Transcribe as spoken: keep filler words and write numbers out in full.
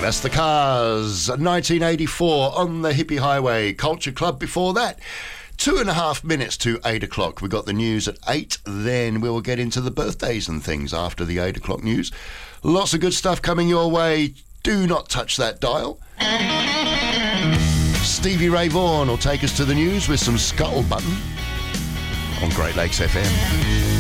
That's the Cars, nineteen eighty-four on the Hippie Highway. Culture Club before that. Two and a half minutes to eight o'clock. We got the news at eight. Then we will get into the birthdays and things after the eight o'clock news. Lots of good stuff coming your way. Do not touch that dial. Stevie Ray Vaughan will take us to the news with some Scuttle Button on Great Lakes F M.